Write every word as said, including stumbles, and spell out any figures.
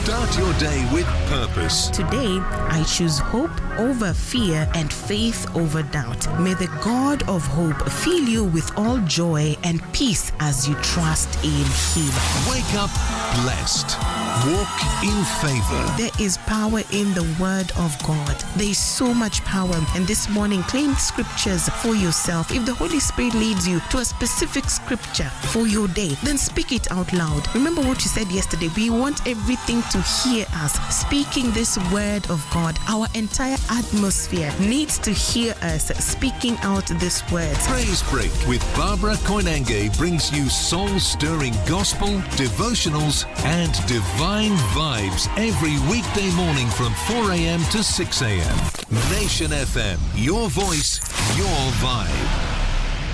Start your day with purpose. Today, I choose hope over fear and faith over doubt. May the God of hope fill you with all joy and peace as you trust in Him. Wake up blessed. Walk in favor. There is power in the Word of God. There is so much power. And this morning, claim scriptures for yourself. If the Holy Spirit leads you to a specific scripture for your day, then speak it out loud. Remember what you said yesterday. We want everything to hear us. Speaking this Word of God, our entire atmosphere needs to hear us speaking out this word. Praise Break with Barbara Koinange brings you soul-stirring gospel, devotionals, and divine vibes every weekday morning from four a.m. to six a.m. Nation F M, your voice, your vibe.